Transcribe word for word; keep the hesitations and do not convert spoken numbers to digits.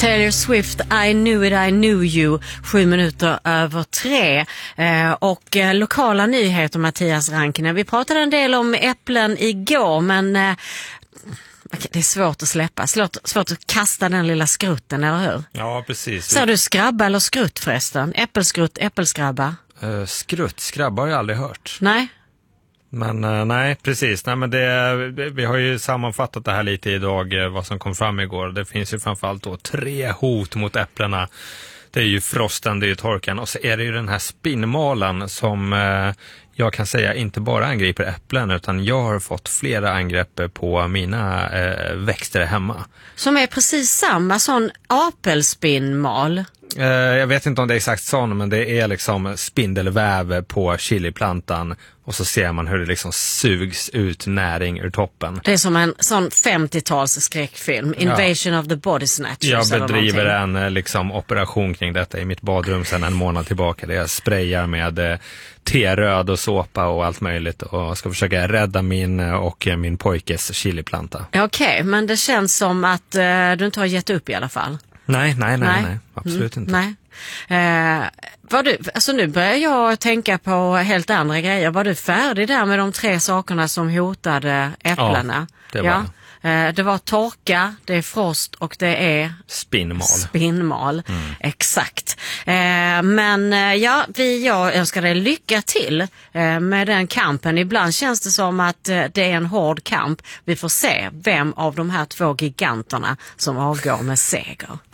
Taylor Swift, I knew it, I knew you. Sju minuter över tre. Eh, och eh, lokala nyheter, Mattias Rankinen. Vi pratade en del om äpplen igår, men eh, det är svårt att släppa. Svårt, svårt att kasta den lilla skrutten, eller hur? Ja, precis. Så du skrabba eller skrutt förresten? Äppelskrutt, äppelskrabba? Uh, skrutt, skrabba har jag aldrig hört. Nej. Men uh, nej, precis. Nej, men det, vi har ju sammanfattat det här lite idag, uh, vad som kom fram igår. Det finns ju framförallt då tre hot mot äpplena. Det är ju frosten, det är ju torkan och så är det ju den här spinnmalen som uh, jag kan säga inte bara angriper äpplen, utan jag har fått flera angrepp på mina uh, växter hemma. Som är precis samma sån apelspinnmal. Uh, jag vet inte om det är exakt sån, men det är liksom spindelväv på chiliplantan och så ser man hur det liksom sugs ut näring ur toppen. Det är som en sån femtio-tals skräckfilm, Invasion ja. of the Body Snatchers. Jag bedriver en liksom operation kring detta i mitt badrum sedan en månad tillbaka, där jag sprayar med eh, teröd och såpa och allt möjligt och ska försöka rädda min och min pojkes chiliplanta. Okej, okay, men det känns som att eh, du inte har gett upp i alla fall. Nej, nej, nej, nej, nej absolut mm, inte. Nej. Eh, var du, alltså nu börjar jag tänka på helt andra grejer. Var du färdig där med de tre sakerna som hotade äpplena? Ja, det var ja. eh, Det var torka, det är frost och det är spinnmal. Spinnmal, mm. exakt. Eh, men eh, ja, vi, jag önskar dig lycka till eh, med den kampen. Ibland känns det som att eh, det är en hård kamp. Vi får se vem av de här två giganterna som avgår med seger.